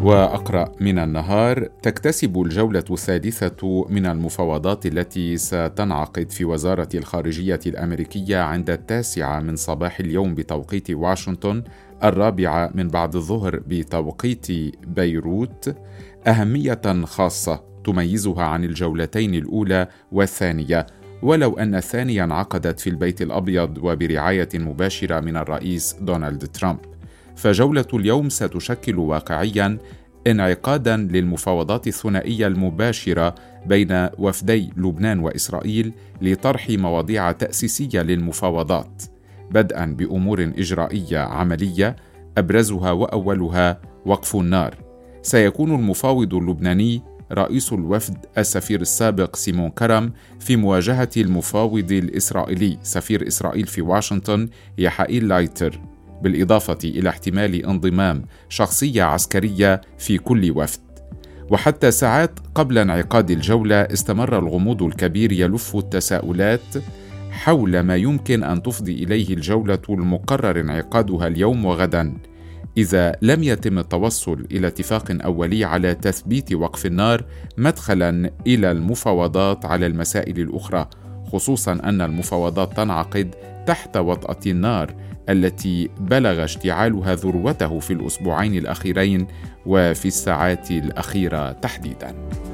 وأقرأ من النهار. تكتسب الجولة الثالثة من المفاوضات التي ستنعقد في وزارة الخارجية الأمريكية عند 9 من صباح اليوم بتوقيت واشنطن، 4 من بعد الظهر بتوقيت بيروت، أهمية خاصة تميزها عن الجولتين الأولى والثانية، ولو أن الثانية انعقدت في البيت الأبيض وبرعاية مباشرة من الرئيس دونالد ترامب. فجولة اليوم ستشكل واقعياً انعقاداً للمفاوضات الثنائية المباشرة بين وفدي لبنان وإسرائيل لطرح مواضيع تأسيسية للمفاوضات، بدءاً بأمور إجرائية عملية أبرزها وأولها وقف النار. سيكون المفاوض اللبناني رئيس الوفد السفير السابق سيمون كرم في مواجهة المفاوض الإسرائيلي سفير إسرائيل في واشنطن يحائيل لايتر، بالإضافة إلى احتمال انضمام شخصية عسكرية في كل وفد. وحتى ساعات قبل انعقاد الجولة استمر الغموض الكبير يلف التساؤلات حول ما يمكن أن تفضي إليه الجولة المقرر انعقادها اليوم وغدا إذا لم يتم التوصل إلى اتفاق أولي على تثبيت وقف النار مدخلاً إلى المفاوضات على المسائل الأخرى، خصوصاً أن المفاوضات تنعقد تحت وطأة النار التي بلغ اشتعالها ذروته في الأسبوعين الأخيرين وفي الساعات الأخيرة تحديداً.